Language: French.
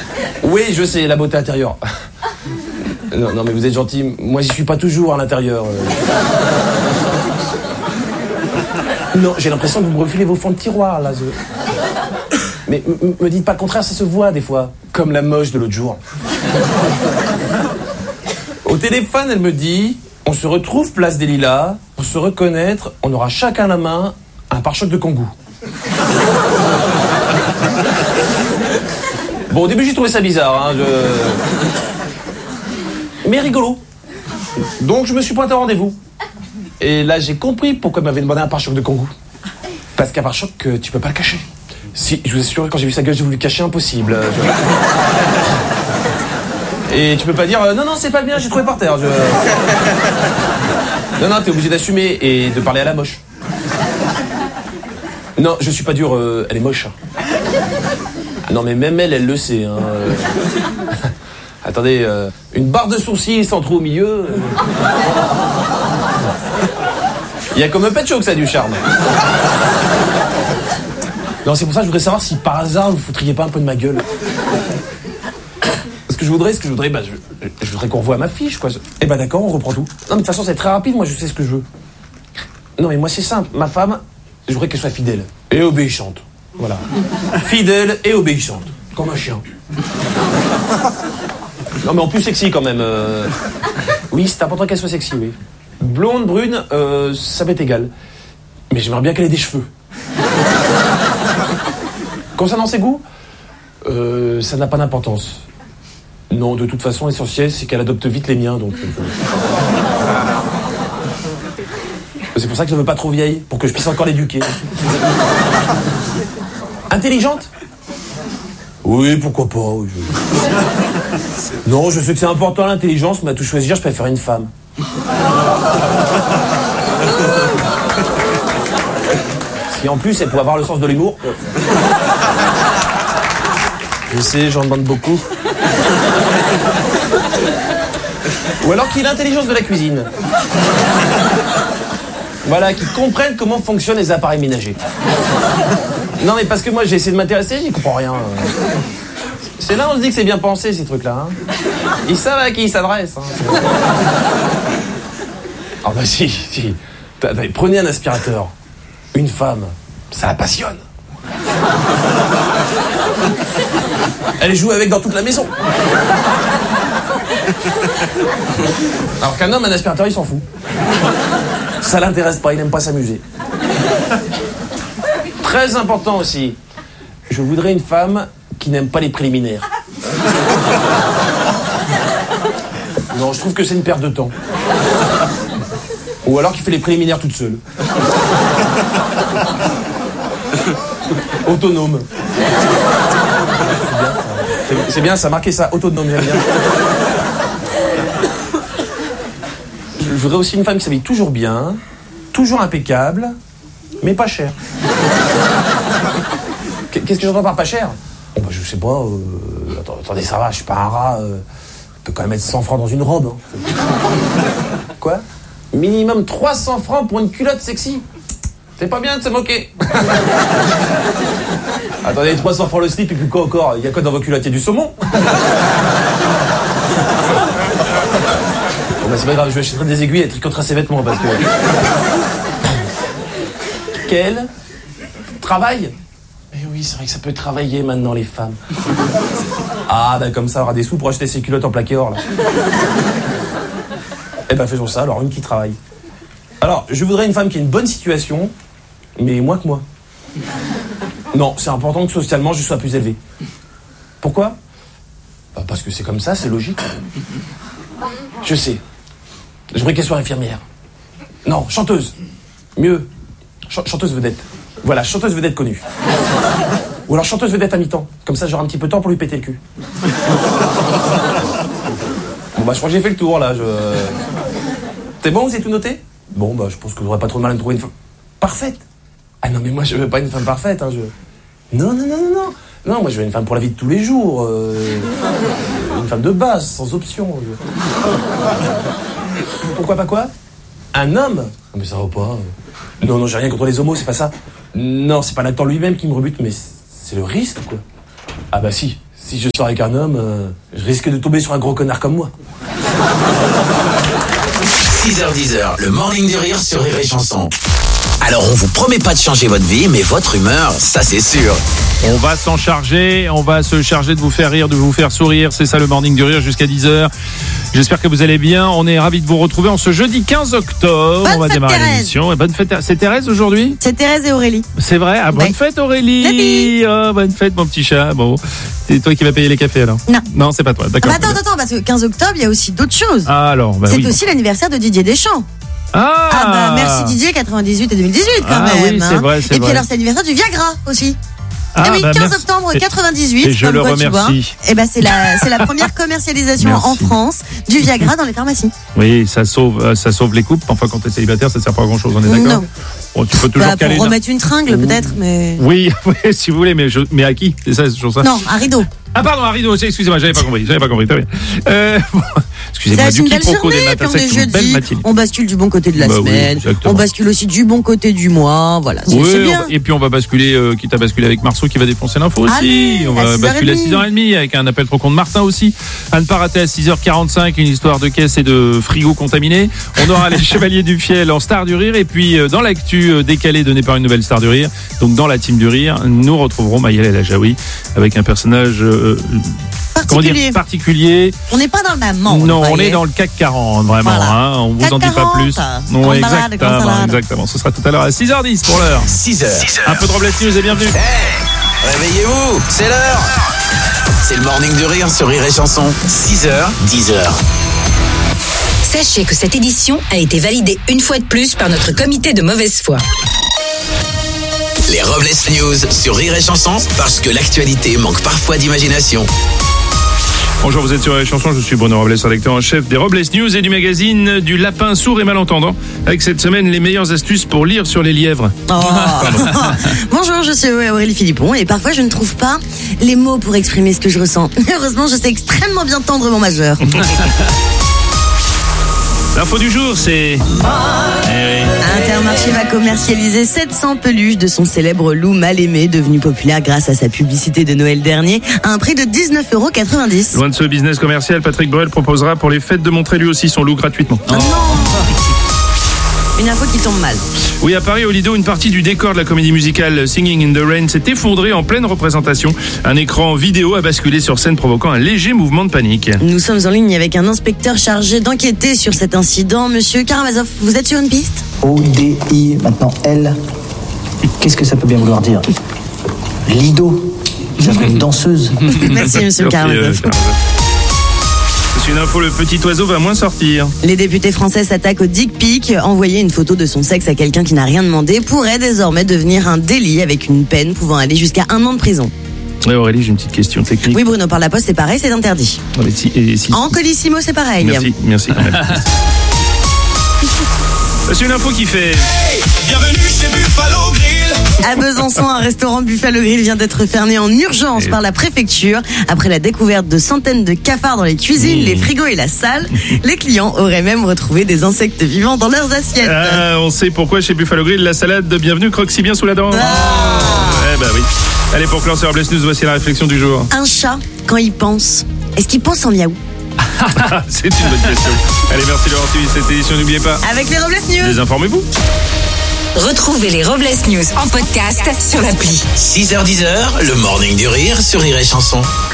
Oui, je sais, la beauté intérieure. Non, mais vous êtes gentil. Moi, j'y suis pas toujours à l'intérieur. Non, j'ai l'impression que vous me refilez vos fonds de tiroir, là. Mais me dites pas le contraire, ça se voit, des fois. Comme la moche de l'autre jour. Au téléphone, elle me dit... On se retrouve place des Lilas. Pour se reconnaître, on aura chacun la main un pare-choc de Kangoo. Bon, au début, j'ai trouvé ça bizarre, hein, mais rigolo. Donc, je me suis pointé au rendez-vous. Et là, j'ai compris pourquoi elle m'avait demandé un pare-choc de Kangoo. Parce qu'un pare-choc, tu peux pas le cacher. Si, je vous assure, quand j'ai vu sa gueule, j'ai voulu le cacher, impossible. Et tu peux pas dire, non, c'est pas le mien, j'ai trouvé par terre. Non, t'es obligé d'assumer et de parler à la moche. Non, je suis pas dur, elle est moche. Non, mais même elle le sait. Hein. Attendez, une barre de sourcils sans trou au milieu. Il y a comme un pet show que ça a du charme. Non, c'est pour ça que je voudrais savoir si par hasard vous foutriez pas un peu de ma gueule. Ce que je voudrais, je voudrais qu'on revoie ma fiche, quoi. Eh ben d'accord, on reprend tout. Non, mais de toute façon, c'est très rapide, moi je sais ce que je veux. Non, mais moi c'est simple, ma femme, je voudrais qu'elle soit fidèle et obéissante. Voilà. Fidèle et obéissante. Comme un chien. Non, mais en plus sexy quand même. Oui, c'est important qu'elle soit sexy, oui. Blonde, brune, ça m'est égal. Mais j'aimerais bien qu'elle ait des cheveux. Concernant ses goûts, ça n'a pas d'importance. Non, de toute façon, l'essentiel, c'est qu'elle adopte vite les miens, donc... C'est pour ça que je ne veux pas trop vieille, pour que je puisse encore l'éduquer. Intelligente ? Oui, pourquoi pas. Oui, Non, je sais que c'est important l'intelligence, mais à tout choisir, je préfère une femme. Si en plus, elle pourrait avoir le sens de l'humour. Je sais, j'en demande beaucoup. Ou alors qu'il ait l'intelligence de la cuisine. Voilà, qu'ils comprennent comment fonctionnent les appareils ménagers. Non, mais parce que moi, j'ai essayé de m'intéresser, j'y comprends rien. C'est là où on se dit que c'est bien pensé, ces trucs-là. Hein. Ils savent à qui ils s'adressent. Hein. Ah bah si. Prenez un aspirateur. Une femme, ça la passionne. Elle joue avec dans toute la maison. Alors qu'un homme, un aspirateur, il s'en fout. Ça l'intéresse pas, il n'aime pas s'amuser. Très important aussi, je voudrais une femme qui n'aime pas les préliminaires. Non, je trouve que c'est une perte de temps. Ou alors qui fait les préliminaires toute seule. Autonome. C'est bien, ça a marqué ça, autonome, j'aime bien. Je voudrais aussi une femme qui s'habille toujours bien, toujours impeccable, mais pas cher. Qu'est-ce que j'entends par pas cher ? Bon, bah, je sais pas, attendez, ça va, je suis pas un rat, on peut quand même mettre 100 francs dans une robe. Hein. Quoi ? Minimum 300 francs pour une culotte sexy. C'est pas bien de se moquer. Attendez, 300 francs le slip et puis quoi encore ? Il y a quoi dans vos culottes ? Il y a du saumon ? Bon bah c'est pas grave, je vais acheter des aiguilles et tricoter ses vêtements parce que... Quel travail ? Eh oui, c'est vrai que ça peut travailler maintenant les femmes. Ah bah comme ça, on aura des sous pour acheter ses culottes en plaqué or là. Eh ben faisons ça, alors une qui travaille. Alors, je voudrais une femme qui a une bonne situation, mais moins que moi. Non, c'est important que socialement je sois plus élevé. Pourquoi ? Bah parce que c'est comme ça, c'est logique. Je sais. Je voudrais qu'elle soit infirmière. Non, chanteuse. Mieux. Chanteuse vedette. Voilà, chanteuse vedette connue. Ou alors chanteuse vedette à mi-temps. Comme ça, j'aurai un petit peu de temps pour lui péter le cul. Bon, bah, je crois que j'ai fait le tour, là. T'es bon, vous avez tout noté ? Bon, bah, je pense que vous n'aurez pas trop de mal à me trouver une femme parfaite. Ah non, mais moi, je veux pas une femme parfaite, hein, Non. Non, moi, je veux une femme pour la vie de tous les jours. Une femme de base, sans option. Pourquoi pas quoi ? Un homme ? Non, mais ça va pas. Non, j'ai rien contre les homos, c'est pas ça. Non, c'est pas l'acteur lui-même qui me rebute, mais c'est le risque, quoi. Ah bah si, Si je sors avec un homme, je risque de tomber sur un gros connard comme moi. 6h-10h, le Morning du Rire sur Rire et Chanson. Alors, on vous promet pas de changer votre vie, mais votre humeur, ça c'est sûr. On va s'en charger, on va se charger de vous faire rire, de vous faire sourire. C'est ça le Morning du Rire jusqu'à 10h. J'espère que vous allez bien. On est ravis de vous retrouver en ce jeudi 15 octobre. Bonne on va fête, démarrer Thérèse. l'émission. Et bonne fête. C'est Thérèse aujourd'hui ? C'est Thérèse et Aurélie. C'est vrai ? Ah, bonne Oui. fête Aurélie. Oh, bonne fête mon petit chat. Bon, c'est toi qui vas payer les cafés alors ? Non. Non, c'est pas toi. D'accord. Ah bah attends, parce que 15 octobre, il y a aussi d'autres choses. Ah, alors, bah c'est oui. aussi l'anniversaire de Didier Deschamps. Ah, Ah bah merci Didier, 98 et 2018 quand Ah même. oui, c'est vrai, c'est et puis vrai. alors c'est l'anniversaire du Viagra aussi. Ah, Eh oui, bah, 15 merci. octobre Et- 98. et je comme le quoi, tu vois. remercie. Eh ben c'est la première commercialisation Merci. en France du Viagra dans les pharmacies. Oui, ça sauve les couples. Enfin, quand t'es célibataire, ça sert pas à grand chose, on est d'accord ? Non. Bon, tu peux toujours Bah, caler pour remettre une tringle peut-être, mais Oui, oui, si vous voulez, mais à qui ? C'est ça, c'est toujours ça. non, un rideau. Ah pardon, un rideau, excusez-moi, j'avais pas compris, très bien. Bon, excusez-moi, C'est du une belle quiproquo des journée, matins, puis on c'est est une belle jeudi, matinée. on bascule du bon côté de la Bah oui, semaine, exactement. on bascule aussi du bon côté du mois, voilà, c'est Oui, bien. et puis on va basculer, quitte à basculer avec Marceau qui va défoncer l'info aussi. Allez, On à va 6h30. basculer à 6h30 avec un appel trop con de Martin aussi. À ne pas rater à 6h45, une histoire de caisse et de frigo contaminé. On aura les Chevaliers du Fiel en star du rire. Et puis dans l'actu décalée donnée par une nouvelle star du rire, donc dans la team du rire, nous retrouverons Maïla El Ajaoui avec un personnage particulier. On n'est pas dans le même monde. Non, vous on voyez. est dans le CAC 40, vraiment. Voilà. Hein, on vous en dit pas 40, plus. Non, grande balade, grande exactement, salade. exactement. Ce sera tout à l'heure à 6h10 pour l'heure. 6h. Un peu de Robles News et bienvenue. Réveillez-vous, c'est l'heure. C'est le Morning du Rire sur Rire et Chanson. 6h-10h. Sachez que cette édition a été validée une fois de plus par notre comité de mauvaise foi. Les Robles News sur Rire et Chanson, parce que l'actualité manque parfois d'imagination. Bonjour, vous êtes sur les chansons, je suis Bruno Robles, rédacteur en chef des Robles News et du magazine du Lapin Sourd et Malentendant. Avec cette semaine, les meilleures astuces pour lire sur les lièvres. Oh. Bonjour, je suis Aurélie Philippon et parfois je ne trouve pas les mots pour exprimer ce que je ressens. Heureusement, je sais extrêmement bien tendre mon majeur. L'info du jour, c'est... Intermarché va commercialiser 700 peluches de son célèbre loup mal aimé, devenu populaire grâce à sa publicité de Noël dernier, à un prix de 19,90 €. Loin de ce business commercial, Patrick Bruel proposera pour les fêtes de montrer lui aussi son loup gratuitement. Oh non. Une info qui tombe mal. Oui, à Paris, au Lido, une partie du décor de la comédie musicale Singing in the Rain s'est effondrée en pleine représentation. Un écran vidéo a basculé sur scène, provoquant un léger mouvement de panique. Nous sommes en ligne avec un inspecteur chargé d'enquêter sur cet incident. Monsieur Karamazov, vous êtes sur une piste ? O-D-I, maintenant L. Qu'est-ce que ça peut bien vouloir dire? Lido. Ça serait une danseuse. Merci, monsieur Karamazov. C'est une info, le petit oiseau va moins sortir. Les députés français s'attaquent au dick pic. Envoyer une photo de son sexe à quelqu'un qui n'a rien demandé pourrait désormais devenir un délit avec une peine pouvant aller jusqu'à 1 an de prison. Ouais, Aurélie, j'ai une petite question technique. Oui, Bruno, par la poste, c'est pareil, c'est interdit. Non, mais si- En colissimo, c'est pareil. Merci quand même. C'est une info qui fait... Bienvenue chez Buffalo Grill. À Besançon, un restaurant Buffalo Grill vient d'être fermé en urgence par la préfecture. Après la découverte de centaines de cafards dans les cuisines, les frigos et la salle, les clients auraient même retrouvé des insectes vivants dans leurs assiettes. Ah, on sait pourquoi chez Buffalo Grill, la salade de bienvenue croque si bien sous la dent. Eh ben oui. Allez, pour clore sur Robles News, voici la réflexion du jour. Un chat, quand il pense, est-ce qu'il pense en miaou? C'est une bonne question. Allez, merci d'avoir suivi cette édition. N'oubliez pas, Avec les Robles News. désinformez-vous. Retrouvez les Robles News en podcast sur l'appli. 6h-10h, le Morning du Rire sur Rire et Chanson.